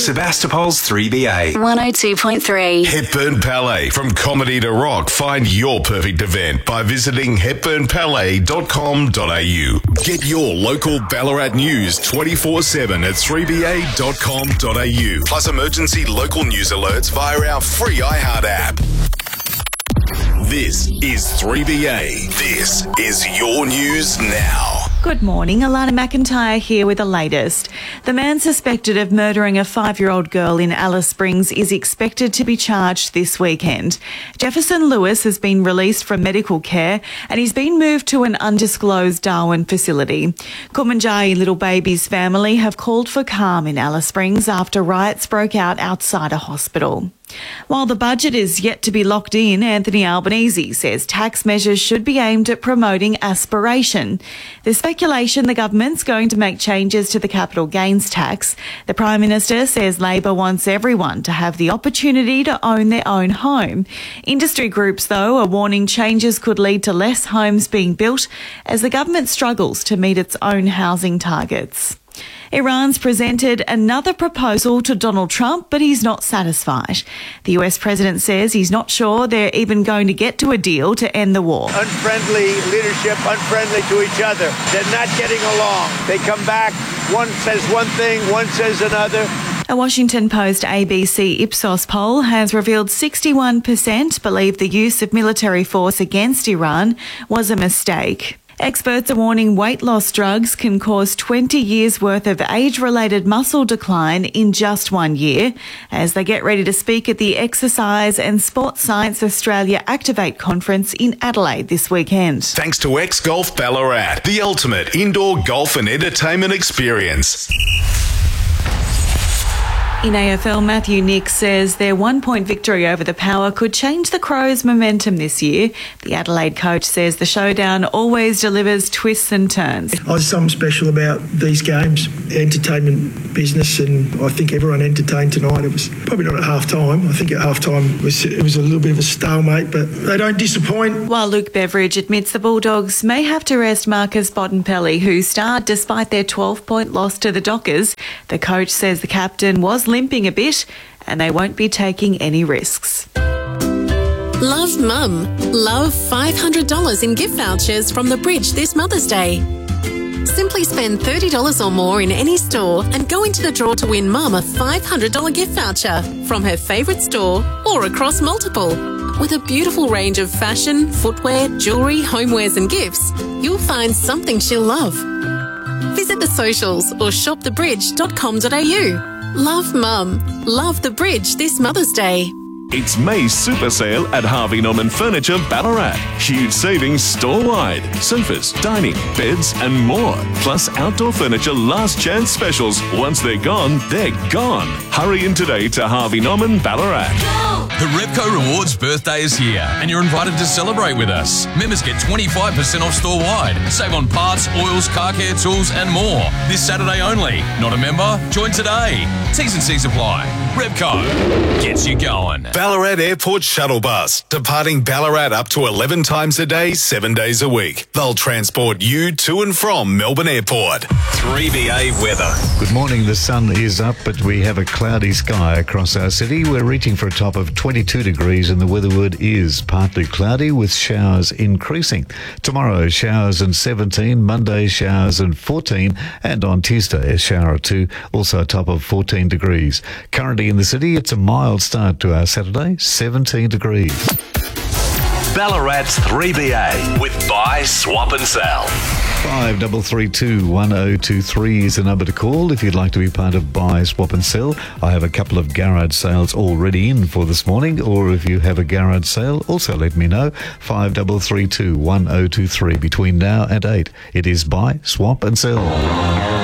Sebastopol's 3BA. 102.3. Hepburn Palais. From comedy to rock, find your perfect event by visiting hepburnpalais.com.au. Get your local Ballarat news 24/7 at 3ba.com.au. Plus emergency local news alerts via our free iHeart app. This is 3BA. This is your news now. Good morning, Alana McIntyre here with the latest. The man suspected of murdering a 5-year-old girl in Alice Springs is expected to be charged this weekend. Jefferson Lewis has been released from medical care and he's been moved to an undisclosed Darwin facility. Kumanjayi Little Baby's family have called for calm in Alice Springs after riots broke out outside a hospital. While the budget is yet to be locked in, Anthony Albanese says tax measures should be aimed at promoting aspiration. There's speculation the government's going to make changes to the capital gains tax. The Prime Minister says Labor wants everyone to have the opportunity to own their own home. Industry groups, though, are warning changes could lead to less homes being built as the government struggles to meet its own housing targets. Iran's presented another proposal to Donald Trump, but he's not satisfied. The US president says he's not sure they're even going to get to a deal to end the war. Unfriendly leadership, unfriendly to each other. They're not getting along. They come back, one says one thing, one says another. A Washington Post ABC Ipsos poll has revealed 61% believe the use of military force against Iran was a mistake. Experts are warning weight loss drugs can cause 20 years' worth of age-related muscle decline in just 1 year as they get ready to speak at the Exercise and Sports Science Australia Activate Conference in Adelaide this weekend. Thanks to X Golf Ballarat, the ultimate indoor golf and entertainment experience. In AFL, Matthew Nick says their 1-point victory over the Power could change the Crows' momentum this year. The Adelaide coach says the showdown always delivers twists and turns. There's something special about these games, entertainment business, and I think everyone entertained tonight. It was probably not at half-time. I think at half-time it was a little bit of a stalemate, but they don't disappoint. While Luke Beveridge admits the Bulldogs may have to rest Marcus Bontempelli, who starred despite their 12-point loss to the Dockers, the coach says the captain was limping a bit and they won't be taking any risks. Love Mum. Love $500 in gift vouchers from The Bridge this Mother's Day. Simply spend $30 or more in any store and go into the draw to win Mum a $500 gift voucher from her favourite store or across multiple. With a beautiful range of fashion, footwear, jewellery, homewares and gifts, you'll find something she'll love. Visit the socials or shopthebridge.com.au. Love Mum. Love The Bridge this Mother's Day. It's May's super sale at Harvey Norman Furniture Ballarat. Huge savings store-wide. Sofas, dining, beds and more. Plus outdoor furniture last chance specials. Once they're gone, they're gone. Hurry in today to Harvey Norman Ballarat. The Repco Rewards birthday is here and you're invited to celebrate with us. Members get 25% off store-wide. Save on parts, oils, car care tools and more. This Saturday only. Not a member? Join today. T's and C's apply. Repco gets you going. Ballarat Airport Shuttle Bus, departing Ballarat up to 11 times a day, 7 days a week. They'll transport you to and from Melbourne Airport. 3BA weather. Good morning. The sun is up, but we have a cloudy sky across our city. We're reaching for a top of 22 degrees and the weatherword is partly cloudy with showers increasing. Tomorrow, showers and 17. Monday, showers and 14. And on Tuesday, a shower or two, also a top of 14 degrees. Currently in the city, it's a mild start to our Saturday, 17 degrees. Ballarat's 3BA with Buy, Swap and Sell. 5332 1023 is the number to call if you'd like to be part of Buy, Swap and Sell. I have a couple of garage sales already in for this morning, or if you have a garage sale, also let me know. 5332 1023 between now and 8. It is Buy, Swap and Sell.